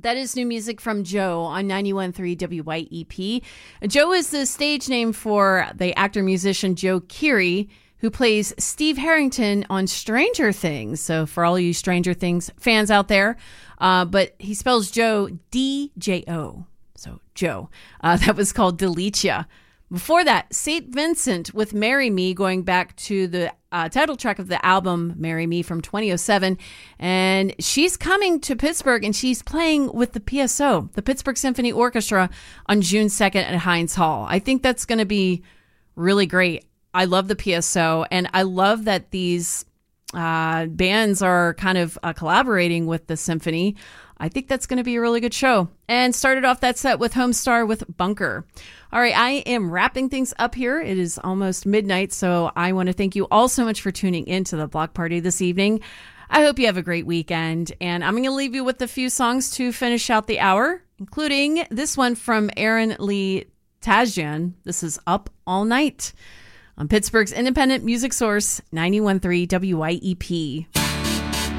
That is new music from Joe on 91.3 WYEP. Joe is the stage name for the actor-musician Joe Keery, who plays Steve Harrington on Stranger Things. So for all you Stranger Things fans out there, but he spells Joe D-J-O. So Joe. That was called Delicia. Before that, St. Vincent with Marry Me, going back to the title track of the album Marry Me from 2007. And she's coming to Pittsburgh and she's playing with the PSO, the Pittsburgh Symphony Orchestra, on June 2nd at Heinz Hall. I think that's going to be really great. I love the PSO, and I love that these bands are kind of collaborating with the symphony. I think that's going to be a really good show. And started off that set with Homestar with Bunker. All right, I am wrapping things up here. It is almost midnight, so I want to thank you all so much for tuning into the Block Party this evening. I hope you have a great weekend, and I'm going to leave you with a few songs to finish out the hour, including this one from Aaron Lee Tasjan. This is Up All Night on Pittsburgh's independent music source, 91.3 WYEP.